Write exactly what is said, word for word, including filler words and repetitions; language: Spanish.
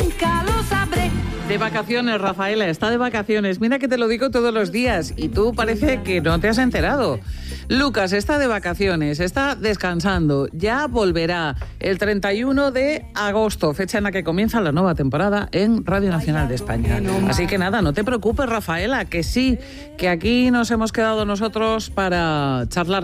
nunca lo sabré. De vacaciones, Rafaela, está de vacaciones. Mira que te lo digo todos los días y tú parece que no te has enterado. Lucas está de vacaciones, está descansando, ya volverá el treinta y uno de agosto, fecha en la que comienza la nueva temporada en Radio Nacional de España. Así que nada, no te preocupes, Rafaela, que sí, que aquí nos hemos quedado nosotros para charlar